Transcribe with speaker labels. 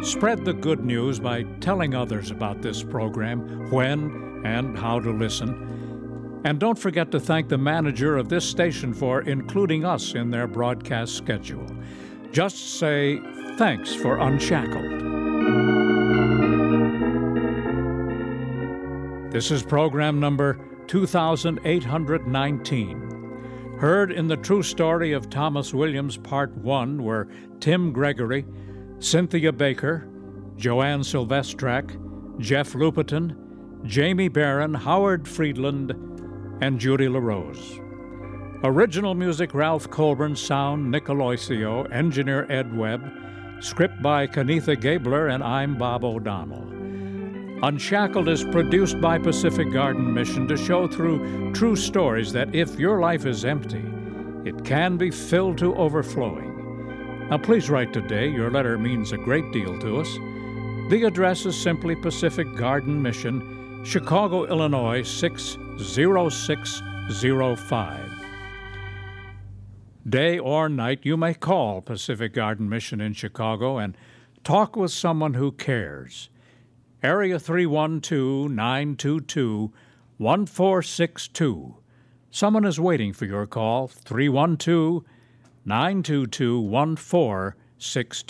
Speaker 1: Spread the good news by telling others about this program, when and how to listen. And don't forget to thank the manager of this station for including us in their broadcast schedule. Just say, thanks for Unshackled. This is program number 2819. Heard in the true story of Thomas Williams, Part 1, were Tim Gregory, Cynthia Baker, Joanne Silvestrak, Jeff Lupetin, Jamie Barron, Howard Friedland, and Judy LaRose. Original music Ralph Colburn, sound Nick Aloisio, engineer Ed Webb, script by Kenitha Gabler, and I'm Bob O'Donnell. Unshackled is produced by Pacific Garden Mission to show through true stories that if your life is empty, it can be filled to overflowing. Now please write today. Your letter means a great deal to us. The address is simply Pacific Garden Mission, Chicago, Illinois 60605. Day or night, you may call Pacific Garden Mission in Chicago and talk with someone who cares. Area 312-922-1462. Someone is waiting for your call, 312-922-1462.